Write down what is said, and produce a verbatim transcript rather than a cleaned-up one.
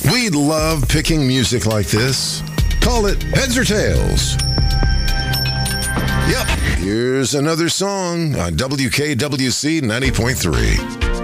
We love picking music like this. Call it Heads or Tails. Yep, here's another song on W K W C ninety point three.